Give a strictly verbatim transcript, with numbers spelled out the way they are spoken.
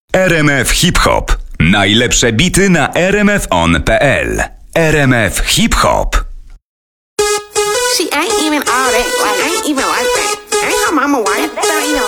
R M F Hip Hop. Najlepsze bity na r m f on kropka p l. R M F Hip Hop. She ain't even all that, like, ain't even like that. Ain't her mama wife.